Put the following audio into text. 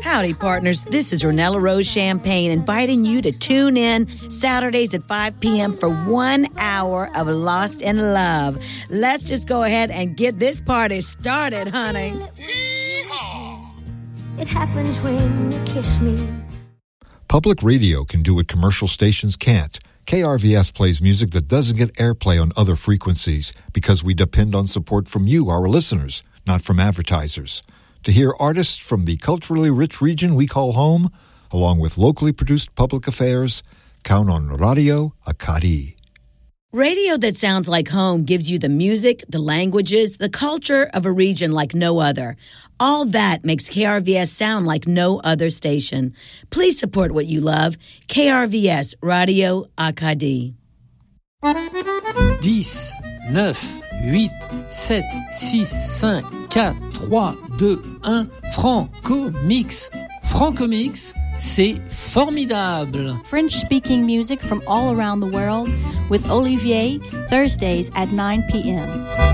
Howdy, partners. This is Ornella Rose Champagne inviting you to tune in Saturdays at 5 p.m. for 1 hour of Lost in Love. Let's just go ahead and get this party started, honey. It happens when you kiss me. Public radio can do what commercial stations can't. KRVS plays music that doesn't get airplay on other frequencies because we depend on support from you, our listeners, not from advertisers. To hear artists from the culturally rich region we call home, along with locally produced public affairs, count on Radio Acadi. Radio that sounds like home gives you the music, the languages, the culture of a region like no other. All that makes KRVS sound like no other station. Please support what you love. KRVS Radio Acadi. 10, 9, 8, 7, 6, 5, 4, 3, 2, 1. Franco-Mix. Franco-Mix, c'est formidable. French-speaking music from all around the world with Olivier, Thursdays at 9 p.m.